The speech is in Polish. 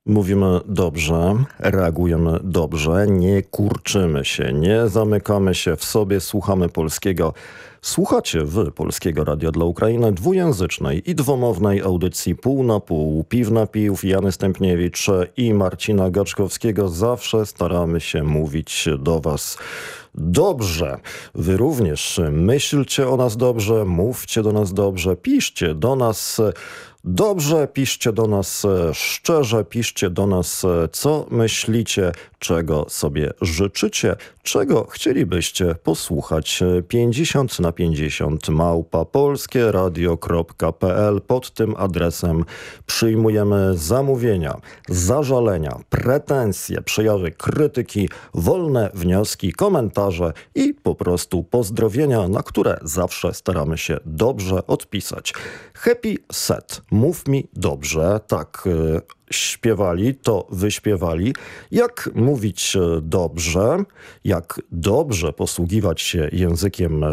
Mówimy dobrze, reagujemy dobrze, nie kurczymy się, nie zamykamy się w sobie, słuchamy polskiego. Słuchacie wy Polskiego Radia dla Ukrainy, dwujęzycznej i dwumownej audycji pół na pół. Piw na piw, Jany Stępniewicz i Marcina Gaczkowskiego. Zawsze staramy się mówić do was dobrze. Wy również myślcie o nas dobrze, mówcie do nas dobrze, piszcie do nas dobrze, piszcie do nas szczerze, piszcie do nas, co myślicie, czego sobie życzycie, czego chcielibyście posłuchać. 50/50 @polskieradio.pl. Pod tym adresem przyjmujemy zamówienia, zażalenia, pretensje, przejawy krytyki, wolne wnioski, komentarze i po prostu pozdrowienia, na które zawsze staramy się dobrze odpisać. Happy Set. Mów mi dobrze. Tak śpiewali, to wyśpiewali. Jak mówić dobrze, jak dobrze posługiwać się językiem